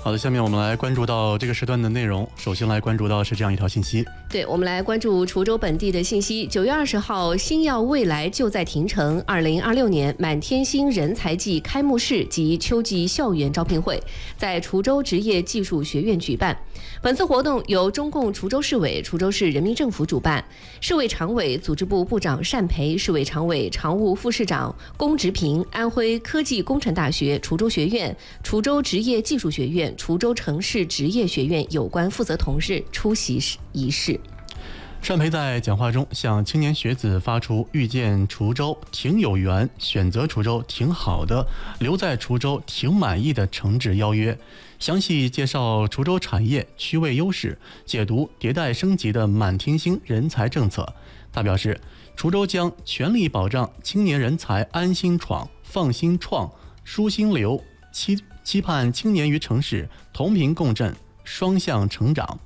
好的，下面我们来关注到这个时段的内容。首先来关注到是这样一条信息。 对，我们来关注滁州本地的信息。9月20号，星耀未来就在亭城2026年满天星人才季开幕式及秋季校园招聘会在滁州职业技术学院举办。本次活动由中共滁州市委、滁州市人民政府主办，市委常委、组织部部长单培、市委常委、常务副市长龚直平、安徽科技工程大学滁州学院、滁州职业技术学院、滁州城市职业学院有关负责同志出席仪式。 单培在讲话中向青年学子发出遇见滁州挺有缘，选择滁州挺好的，留在滁州挺满意的诚挚邀约，详细介绍滁州产业区位优势，解读迭代升级的满天星人才政策。他表示，滁州将全力保障青年人才安心闯、放心创、舒心留，期盼青年与城市同频共振，双向成长。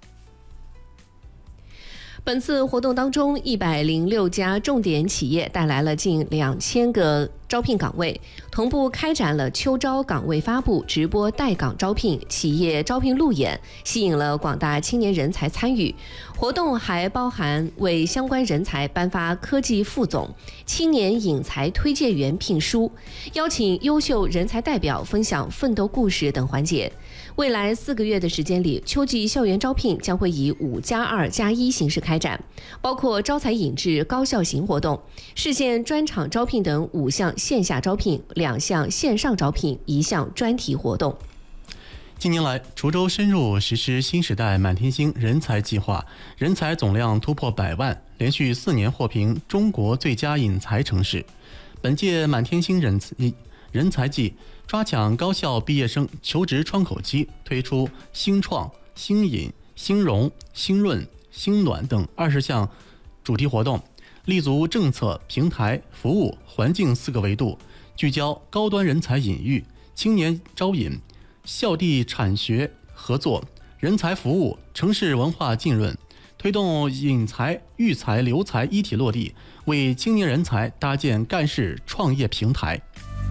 本次活动当中，106家重点企业带来了近2000个招聘岗位，同步开展了秋招岗位发布、直播待岗招聘、企业招聘路演，吸引了广大青年人才参与。活动还包含为相关人才颁发科技副总、青年引才推荐员聘书，邀请优秀人才代表分享奋斗故事等环节。未来4个月的时间里，秋季校园招聘将会以5+2+1形式开展，包括招才引智高校型活动、市县专场招聘等5项线下招聘、2项线上招聘、1项专题活动。 近年来，滁州深入实施新时代满天星人才计划，人才总量突破100万，连续4年获评中国最佳引才城市。本届满天星人才季抓抢高校毕业生求职窗口期，推出新创、新引、新融、新润、新暖等20项主题活动，立足政策、平台、服务、环境4个维度，聚焦高端人才引育、青年招引、校地产学合作、人才服务、城市文化浸润，推动引才、育才、留才一体落地，为青年人才搭建干事创业平台。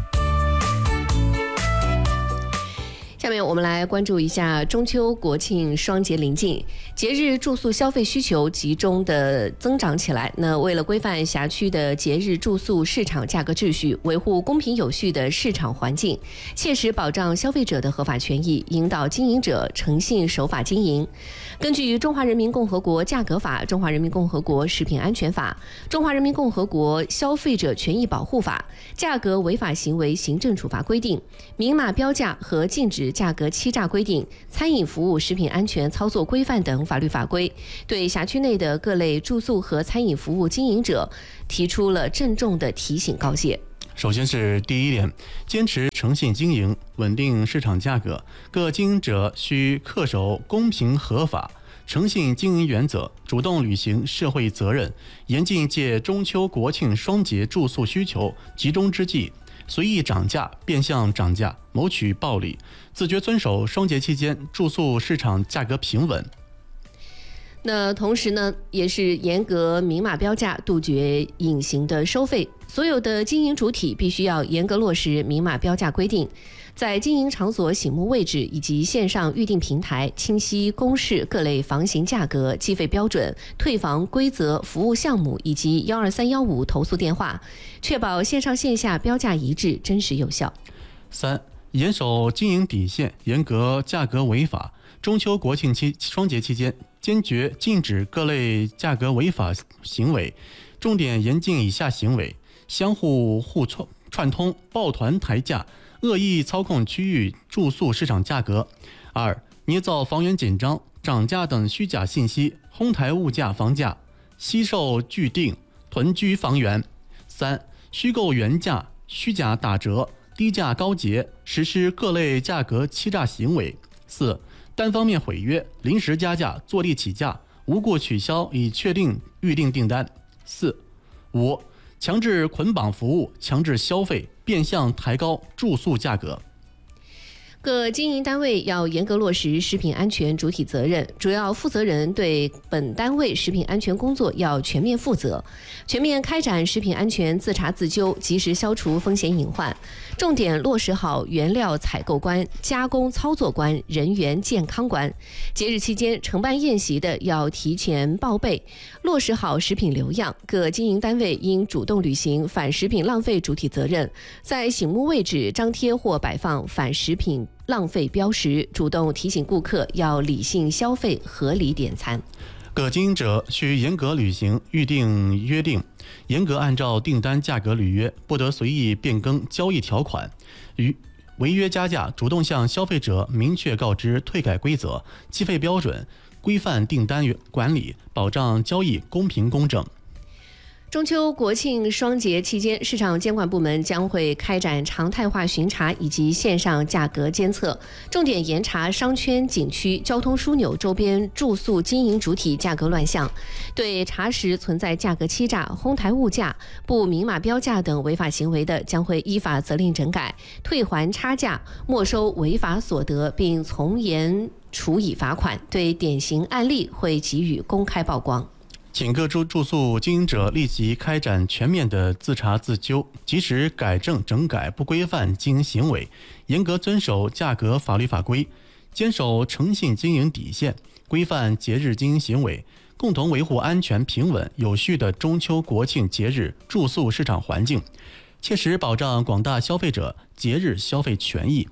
下面我们来关注一下中秋国庆双节临近，节日住宿消费需求集中的增长起来。那为了规范辖区的节日住宿市场价格秩序，维护公平有序的市场环境，切实保障消费者的合法权益，引导经营者诚信守法经营。根据《中华人民共和国价格法》、《中华人民共和国食品安全法》、《中华人民共和国消费者权益保护法》、价格违法行为行政处罚规定、明码标价和禁止价格欺诈规定、餐饮服务食品安全操作规范等法律法规，对辖区内的各类住宿和餐饮服务经营者提出了郑重的提醒告诫。 首先是第一点，坚持诚信经营，稳定市场价格。各经营者需恪守公平合法、诚信经营原则，主动履行社会责任，严禁借中秋国庆双节住宿需求集中之际随意涨价、变相涨价，谋取暴利，自觉遵守双节期间住宿市场价格平稳。 那同时呢，也是严格明码标价，杜绝隐形的收费。所有的经营主体必须要严格落实明码标价规定，在经营场所醒目位置以及线上预订平台清晰公示各类房型价格、计费标准、退房规则、服务项目以及12315投诉电话，确保线上线下标价一致、真实有效。 3、严守经营底线，严格价格违法。中秋国庆双节期间，坚决禁止各类价格违法行为，重点严禁以下行为：相互串通、抱团抬价、恶意操控区域住宿市场价格； 2、捏造房源紧张、涨价等虚假信息，哄抬物价房价，惜售拒订、囤居房源； 3、虚构原价、虚假打折、低价高结，实施各类价格欺诈行为； 4、单方面毁约、临时加价、坐地起价、无故取消已确定预订订单； 4、5、强制捆绑服务、强制消费，变相抬高住宿价格。 各经营单位要严格落实食品安全主体责任，主要负责人对本单位食品安全工作要全面负责，全面开展食品安全自查自纠，及时消除风险隐患，重点落实好原料采购关、加工操作关、人员健康关。节日期间承办宴席的要提前报备，落实好食品留样。各经营单位应主动履行反食品浪费主体责任，在醒目位置张贴或摆放反食品浪费标识，主动提醒顾客要理性消费、合理点餐。 各经营者需严格履行预订约定，严格按照订单价格履约，不得随意变更交易条款，违约加价，主动向消费者明确告知退改规则、计费标准，规范订单管理，保障交易公平公正。 中秋国庆双节期间，市场监管部门将会开展常态化巡查以及线上价格监测，重点严查商圈、景区、交通枢纽周边住宿经营主体价格乱象，对查实存在价格欺诈、哄抬物价、不明码标价等违法行为的，将会依法责令整改、退还差价、没收违法所得，并从严处以罚款。对典型案例会给予公开曝光。 请各住宿经营者立即开展全面的自查自纠，及时改正整改不规范经营行为，严格遵守价格法律法规，坚守诚信经营底线，规范节日经营行为，共同维护安全平稳有序的中秋国庆节日住宿市场环境，切实保障广大消费者节日消费权益。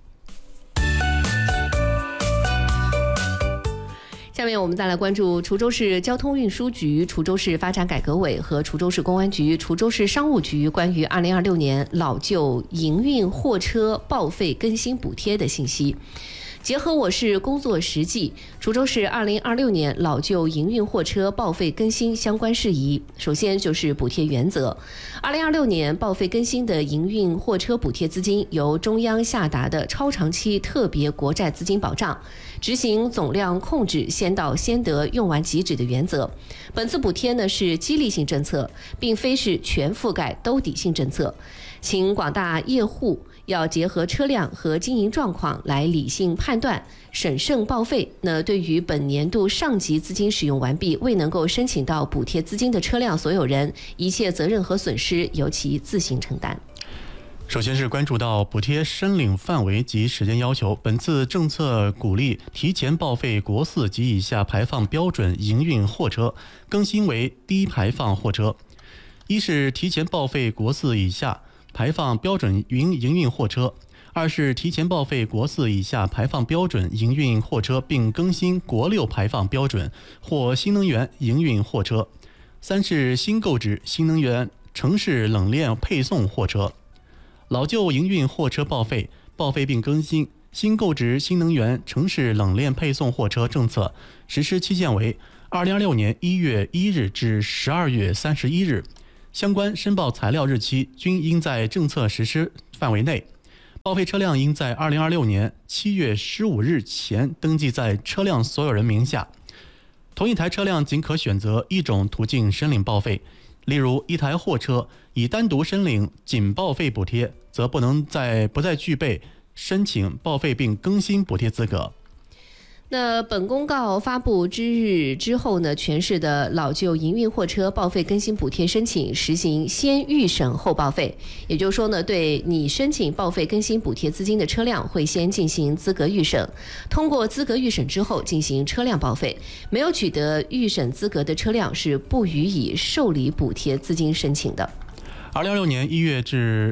下面我们再来关注滁州市交通运输局、滁州市发展改革委和滁州市公安局、滁州市商务局关于2026年老旧营运货车报废更新补贴的信息。结合我市工作实际，滁州市2026年老旧营运货车报废更新相关事宜。首先就是补贴原则。2026年报废更新的营运货车补贴资金由中央下达的超长期特别国债资金保障，执行总量控制、先到先得、用完即止的原则。本次补贴呢是激励性政策，并非是全覆盖兜底性政策，请广大业户要结合车辆和经营状况来理性判断，审慎报废。那对于本年度上级资金使用完毕未能够申请到补贴资金的车辆所有人，一切责任和损失由其自行承担。 首先是关注到补贴申领范围及时间要求。本次政策鼓励提前报废国4及以下排放标准营运货车，更新为低排放货车。一是提前报废国4以下排放标准营运货车；二是提前报废国4以下排放标准营运货车，并更新国6排放标准或新能源营运货车；三是新购置新能源城市冷链配送货车。老旧营运货车报废并更新新购置新能源城市冷链配送货车政策实施期限为2026年1月1日至12月31日，相关申报材料日期均应在政策实施范围内。报废车辆应在2026年7月15日前登记在车辆所有人名下。同一台车辆仅可选择一种途径申领报废，例如一台货车以单独申领仅报废补贴，则不再具备申请报废并更新补贴资格。 那本公告发布之日之后呢，全市的老旧营运货车报废更新补贴申请实行先预审后报废，也就是说呢，对你申请报废更新补贴资金的车辆会先进行资格预审，通过资格预审之后进行车辆报废，没有取得预审资格的车辆是不予以受理补贴资金申请的。 2026年1月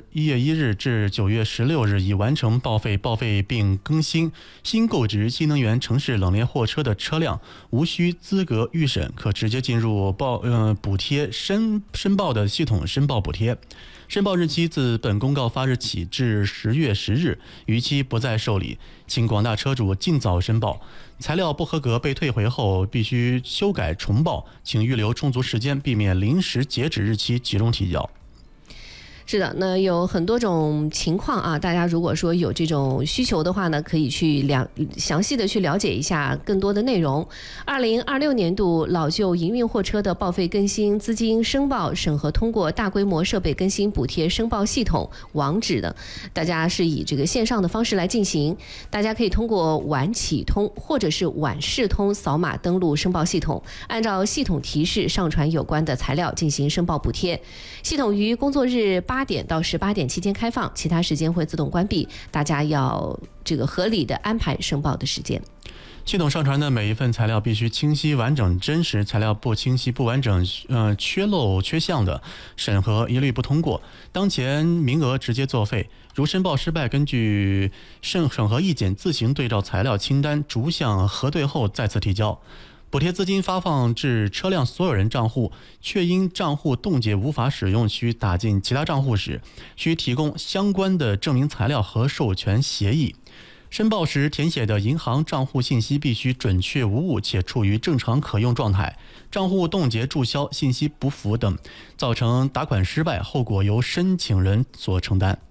1日至9月16日已完成报废并更新新购置新能源城市冷链货车的车辆，无需资格预审，可直接进入补贴申报的系统申报补贴。申报日期自本公告发日起至10月10日，逾期不再受理，请广大车主尽早申报。材料不合格被退回后，必须修改重报，请预留充足时间，避免临时截止日期集中提交。 是的，那有很多种情况啊，大家如果说有这种需求的话呢，可以去详细的去了解一下更多的内容。2026年度老旧营运货车的报废更新资金申报审核通过大规模设备更新补贴申报系统网址的，大家是以这个线上的方式来进行，大家可以通过晚启通或者是晚视通扫码登录申报系统，按照系统提示上传有关的材料进行申报补贴。系统于工作日8点到18点期间开放，其他时间会自动关闭，大家要这个合理的安排申报的时间。 系统上传的每一份材料必须清晰、完整、真实，材料不清晰、不完整、缺漏、缺项的，审核一律不通过。当前名额直接作废，如申报失败，根据审核意见自行对照材料清单逐项核对后再次提交。补贴资金发放至车辆所有人账户，确因账户冻结无法使用，需打进其他账户时，需提供相关的证明材料和授权协议。申报时填写的银行账户信息必须准确无误且处于正常可用状态，账户冻结、注销、信息不符等造成打款失败，后果由申请人所承担。